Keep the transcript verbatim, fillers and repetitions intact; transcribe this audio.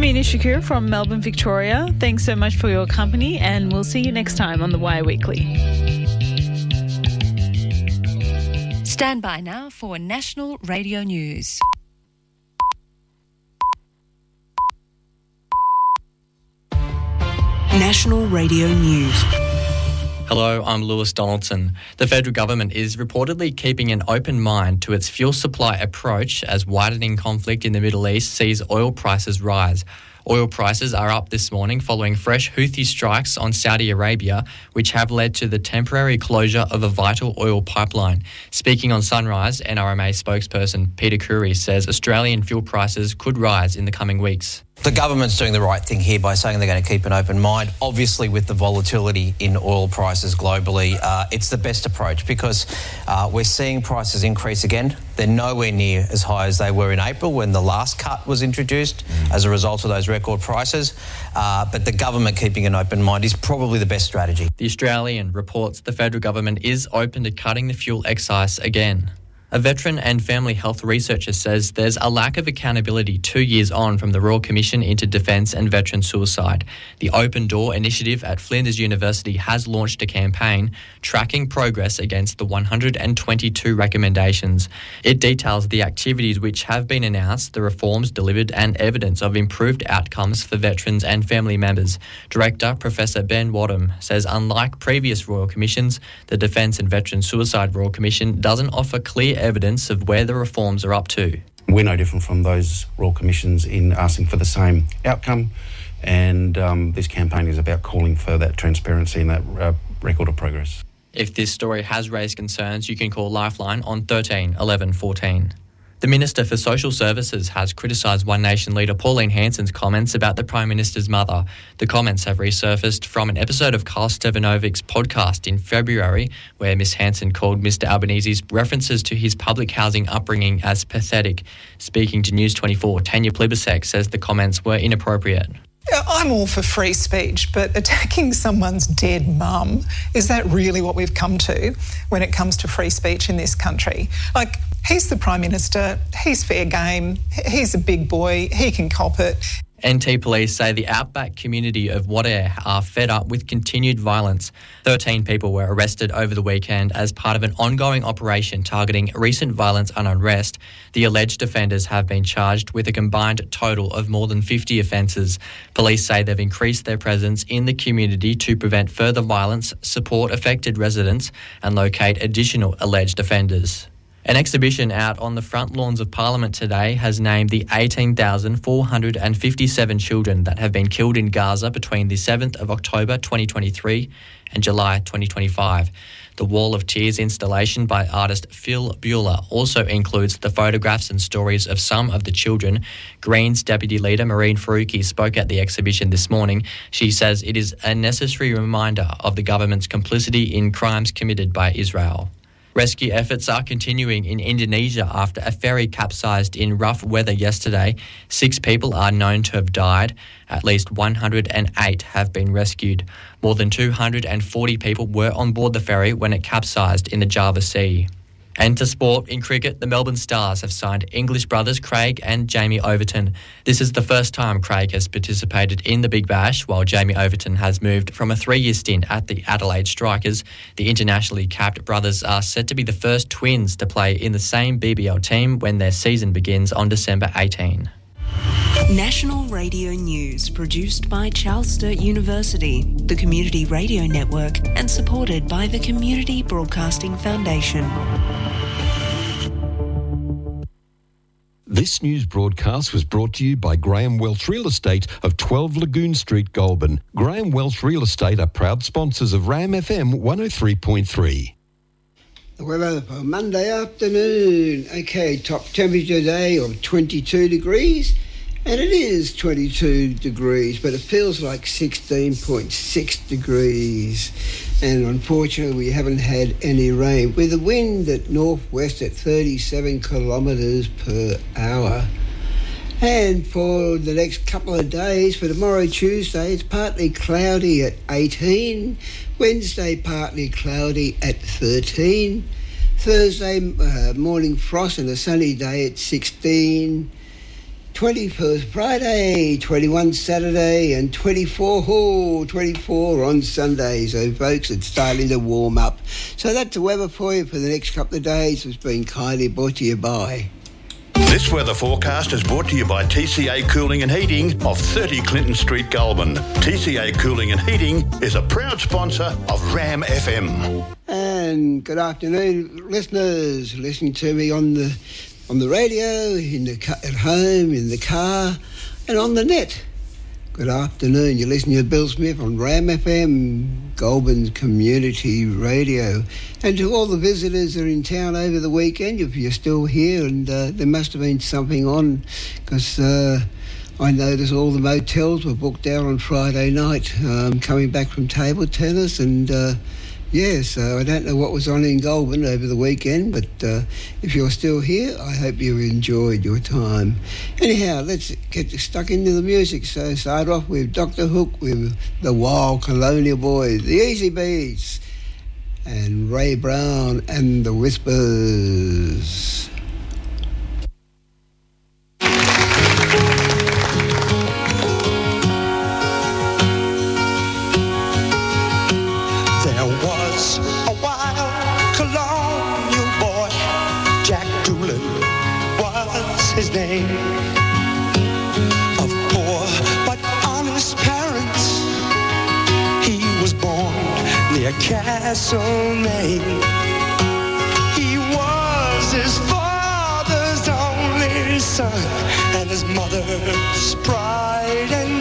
Amina Shakur from Melbourne, Victoria. Thanks so much for your company, and we'll see you next time on The Wire Weekly. Stand by now for National Radio News. National Radio News. Hello, I'm Lewis Donaldson. The federal government is reportedly keeping an open mind to its fuel supply approach as widening conflict in the Middle East sees oil prices rise. Oil prices are up this morning following fresh Houthi strikes on Saudi Arabia, which have led to the temporary closure of a vital oil pipeline. Speaking on Sunrise, N R M A spokesperson Peter Khoury says Australian fuel prices could rise in the coming weeks. The government's doing the right thing here by saying they're going to keep an open mind. Obviously, with the volatility in oil prices globally, uh, it's the best approach because uh, we're seeing prices increase again. They're nowhere near as high as they were in April when the last cut was introduced as a result of those record prices. Uh, but the government keeping an open mind is probably the best strategy. The Australian reports the federal government is open to cutting the fuel excise again. A veteran and family health researcher says there's a lack of accountability two years on from the Royal Commission into Defence and Veteran Suicide. The Open Door initiative at Flinders University has launched a campaign tracking progress against the one hundred twenty-two recommendations. It details the activities which have been announced, the reforms delivered and evidence of improved outcomes for veterans and family members. Director Professor Ben Wadham says unlike previous Royal Commissions, the Defence and Veteran Suicide Royal Commission doesn't offer clear evidence of where the reforms are up to. We're no different from those Royal Commissions in asking for the same outcome, and um, this campaign is about calling for that transparency and that uh, record of progress. If this story has raised concerns, you can call Lifeline on thirteen eleven fourteen. The Minister for Social Services has criticised One Nation leader Pauline Hanson's comments about the Prime Minister's mother. The comments have resurfaced from an episode of Carl Stevanovic's podcast in February, where Miss Hanson called Mister Albanese's references to his public housing upbringing as pathetic. Speaking to News twenty-four, Tanya Plibersek says the comments were inappropriate. I'm all for free speech, but attacking someone's dead mum, is that really what we've come to when it comes to free speech in this country? Like, he's the Prime Minister, he's fair game, he's a big boy, he can cop it. N T Police say the outback community of Wadeye are fed up with continued violence. thirteen people were arrested over the weekend as part of an ongoing operation targeting recent violence and unrest. The alleged offenders have been charged with a combined total of more than fifty offences. Police say they've increased their presence in the community to prevent further violence, support affected residents and locate additional alleged offenders. An exhibition out on the front lawns of Parliament today has named the eighteen thousand four hundred fifty-seven children that have been killed in Gaza between the seventh of October twenty twenty-three and July twenty twenty-five. The Wall of Tears installation by artist Phil Bueller also includes the photographs and stories of some of the children. Greens Deputy Leader Marine Faruqi spoke at the exhibition this morning. She says it is a necessary reminder of the government's complicity in crimes committed by Israel. Rescue efforts are continuing in Indonesia after a ferry capsized in rough weather yesterday. Six people are known to have died. At least one hundred eight have been rescued. More than two hundred forty people were on board the ferry when it capsized in the Java Sea. And to sport, in cricket, the Melbourne Stars have signed English brothers Craig and Jamie Overton. This is the first time Craig has participated in the Big Bash, while Jamie Overton has moved from a three-year stint at the Adelaide Strikers. The internationally capped brothers are said to be the first twins to play in the same B B L team when their season begins on December eighteenth. National Radio News, produced by Charles Sturt University, the Community Radio Network, and supported by the Community Broadcasting Foundation. This news broadcast was brought to you by Graham Welch Real Estate of twelve Lagoon Street, Goulburn. Graham Welch Real Estate are proud sponsors of Ram F M one oh three point three. The weather for Monday afternoon. Okay, top temperature today of twenty-two degrees. And it is twenty-two degrees, but it feels like sixteen point six degrees. And unfortunately, we haven't had any rain. With the wind at northwest at thirty-seven kilometres per hour. And for the next couple of days, for tomorrow, Tuesday, it's partly cloudy at eighteen. Wednesday, partly cloudy at thirteen. Thursday, uh, morning frost and a sunny day at sixteen. twenty-first Friday, twenty-one Saturday, and twenty-four, oh, twenty-four on Sunday. So, folks, it's starting to warm up. So that's the weather for you for the next couple of days. It's been kindly brought to you by... This weather forecast is brought to you by T C A Cooling and Heating of thirty Clinton Street, Goulburn. T C A Cooling and Heating is a proud sponsor of Ram F M. And good afternoon, listeners, listening to me on the on the radio, in the ca- at home, in the car, and on the net. Good afternoon. You're listening to Bill Smith on Ram F M, Goulburn's community radio. And to all the visitors that are in town over the weekend, if you're still here, and uh, there must have been something on, because uh, I noticed all the motels were booked out on Friday night, um, coming back from table tennis, and uh, yeah, so I don't know what was on in Goulburn over the weekend, but uh, if you're still here, I hope you enjoyed your time. Anyhow, let's get stuck into the music. So start off with Doctor Hook with the Wild Colonial Boys, the Easy Beats, and Ray Brown and the Whispers. A wild colonial boy, Jack Doolin was his name. Of poor but honest parents, he was born near Castlemaine. He was his father's only son and his mother's pride and